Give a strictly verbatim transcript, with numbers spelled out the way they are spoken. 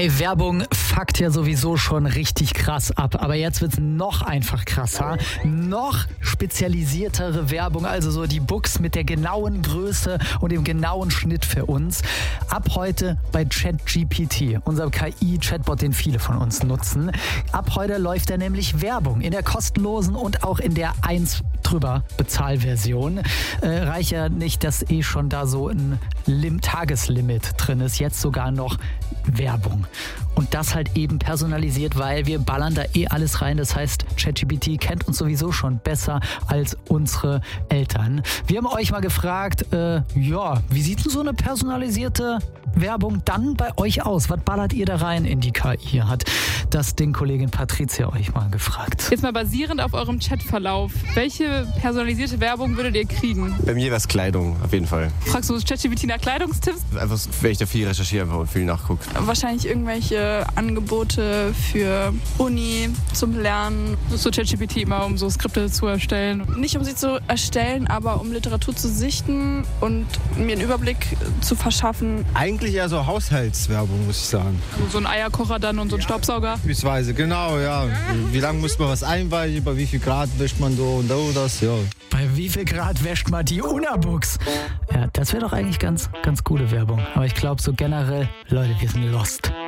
Ey, Werbung fuckt ja sowieso schon richtig krass ab, aber jetzt wird's noch einfach krasser, noch spezialisiertere Werbung, also so die Books mit der genauen Größe und dem genauen Schnitt für uns. Ab heute bei ChatGPT, unserem K I-Chatbot, den viele von uns nutzen. Ab heute läuft da nämlich Werbung in der kostenlosen und auch in der eins drüber Bezahlversion. Äh, reicht ja nicht, dass eh schon da so ein Lim- Tageslimit drin ist, jetzt sogar noch Werbung. Und das halt eben personalisiert, weil wir ballern da eh alles rein. Das heißt, ChatGPT kennt uns sowieso schon besser als unsere Eltern. Wir haben euch mal gefragt, äh, ja, wie sieht denn so eine personalisierte Werbung dann bei euch aus? Was ballert ihr da rein in die K I? Hat das Ding Kollegin Patricia euch mal gefragt. Jetzt mal basierend auf eurem Chatverlauf. Welche personalisierte Werbung würdet ihr kriegen? Bei mir wäre es Kleidung, auf jeden Fall. Fragst du ChatGPT nach Kleidungstipps? Einfach, weil ich da viel recherchiere und viel nachgucke. Wahrscheinlich irgendwelche Angebote für Uni zum Lernen. Nutzt du ChatGPT immer, um so Skripte zu erstellen? Nicht um sie zu erstellen, aber um Literatur zu sichten und mir einen Überblick zu verschaffen. Eigentlich eher so Haushaltswerbung, muss ich sagen. Also so ein Eierkocher dann und so ein Staubsauger? Beispielsweise, genau, ja. Wie lange muss man was einweichen, bei wie viel Grad wäscht man so und so das, ja. Bei wie viel Grad wäscht man die Unabooks? Ja, das wäre doch eigentlich ganz, ganz gute Werbung. Aber ich glaube so generell, Leute, wir sind lost.